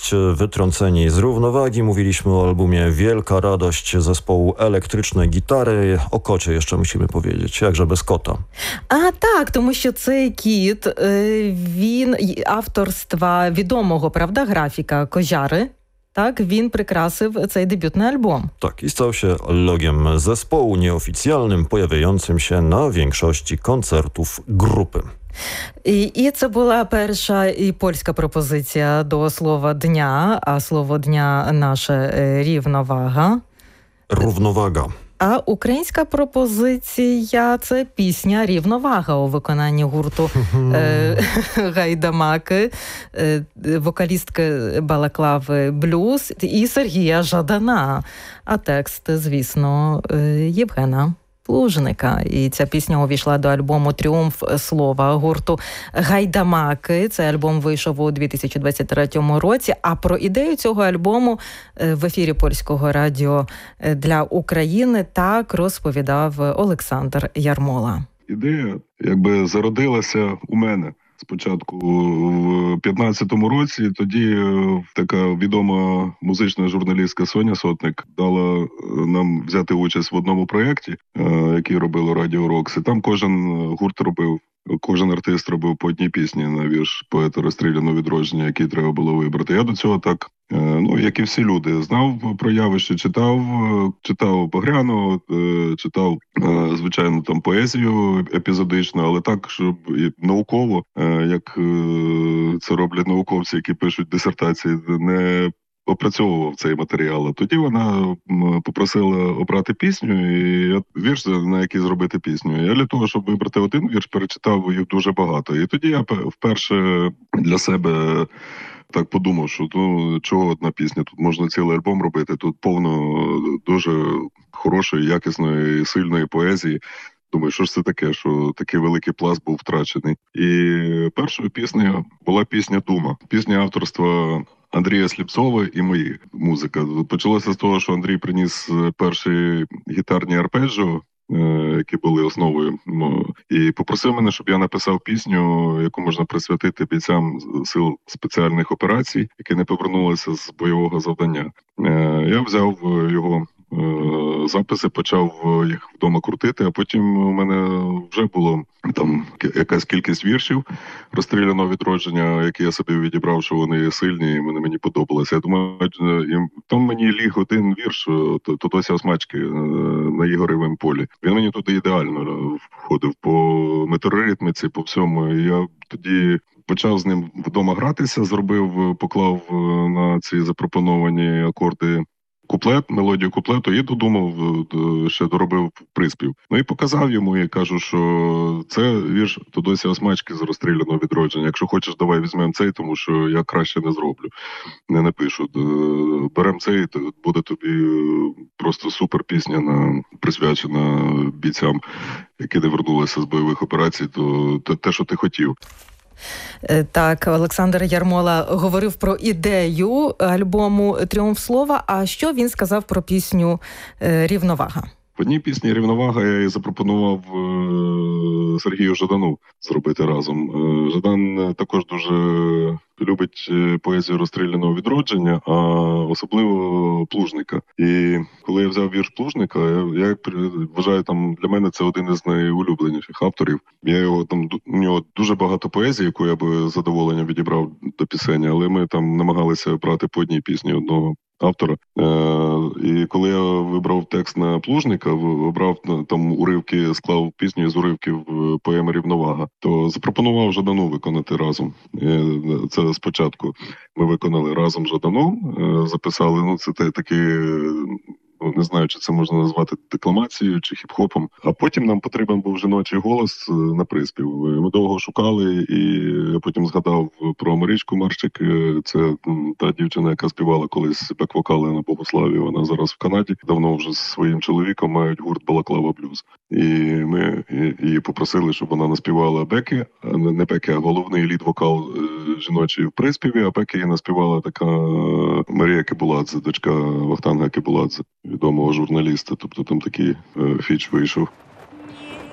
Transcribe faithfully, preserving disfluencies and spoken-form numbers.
Radość, wytrąceni z równowagi. Mówiliśmy o albumie Wielka Radość zespołu Електричної гітари. O kocie jeszcze musimy powiedzieć, jakże bez kota. А так, тому що цей кіт, він авторства відомого, правда, графіка Кожари. Так, він прикрасив цей дебютний альбом. Tak, i stał się logiem zespołu nieoficjalnym, pojawiającym się na większości koncertów grupy. І, і це була перша і польська пропозиція до слова дня, а слово дня наше рівновага. Równowaga. А українська пропозиція – це пісня «Рівновага» у виконанні гурту е, Гайдамаки, е, вокалістки балаклави «Блюз» і Сергія Жадана. А текст, звісно, е, Євгена Плужника. І ця пісня увійшла до альбому «Тріумф слова» гурту Гайдамаки. Цей альбом вийшов у дві тисячі двадцять третьому році. А про ідею цього альбому в ефірі Польського радіо для України так розповідав Олександр Ярмола. Ідея якби зародилася у мене. Спочатку в п'ятнадцятому році, тоді така відома музична журналістка Соня Сотник дала нам взяти участь в одному проєкті, який робило Радіо Рокс. І там кожен гурт робив, кожен артист робив по одній пісні на вірш поета «Розстріляного відродження», який треба було вибрати. Я до цього так, ну, як і всі люди, знав про явище, читав, читав Багряного, читав, звичайно, там поезію епізодично, але так, щоб науково, як це роблять науковці, які пишуть дисертації, не опрацьовував цей матеріал. Тоді вона попросила обрати пісню, і я вірш, на який зробити пісню. Я для того, щоб вибрати один вірш, перечитав їх дуже багато. І тоді я вперше для себе так подумав, що ну, чого одна пісня, тут можна цілий альбом робити, тут повно дуже хорошої, якісної, сильної поезії. Думаю, що ж це таке, що такий великий пласт був втрачений. І першою піснею була пісня «Дума». Пісня авторства Андрія Сліпцова і мої музика. Почалося з того, що Андрій приніс перші гітарні арпеджіо, які були основою, і попросив мене, щоб я написав пісню, яку можна присвятити бійцям сил спеціальних операцій, які не повернулися з бойового завдання. Я взяв його записи, почав їх вдома крутити, а потім у мене вже було там якась кількість віршів «Розстріляного відродження», які я собі відібрав, що вони сильні, і вони мені подобалися. Я думаю, там мені ліг один вірш «Тодося Осмачки» на Ігоревому полі. Він мені туди ідеально входив по метроритміці, по всьому. І я тоді почав з ним вдома гратися, зробив, поклав на ці запропоновані акорди куплет, мелодію куплету і додумав, ще доробив приспів. Ну і показав йому, і кажу, що це вірш «Тодося Осмачки» з «Розстріляного відродження». Якщо хочеш, давай візьмемо цей, тому що я краще не зроблю, не напишу. Беремо цей, буде тобі просто супер пісня, на, присвячена бійцям, які не вернулися з бойових операцій, то те, що ти хотів. Так, Олександр Ярмола говорив про ідею альбому «Тріумф слова». А що він сказав про пісню «Рівновага»? В одній пісні «Рівновага» я і запропонував Сергію Жадану зробити разом. Жадан також дуже любить поезію «Розстріляного відродження», а особливо Плужника. І коли я взяв вірш Плужника, я, я вважаю, там для мене це один із найулюбленіших авторів. Я його там, у нього дуже багато поезії, яку я би з задоволенням відібрав до пісень, але ми там намагалися брати по одній пісні одного автора. І коли я вибрав текст на Плужника, обрав там уривки, склав пісню з уривків поеми «Рівновага», то запропонував Жадану виконати разом. Це спочатку ми виконали разом з Жаданом, записали, ну це такий, не знаю, чи це можна назвати декламацією чи хіп-хопом. А потім нам потрібен був жіночий голос на приспів. Ми довго шукали, і я потім згадав про Марічку Марчик. Це та дівчина, яка співала колись бек-вокали на Богославі. Вона зараз в Канаді. Давно вже з своїм чоловіком мають гурт «Балаклава Блюз». І ми її попросили, щоб вона наспівала беки, не беки, а головний лід-вокал жіночий в приспіві, а беки її наспівала така Марія Кибуладзе, дочка Вахтанга Кибуладзе, відомого журналіста. Тобто там такий фіч вийшов.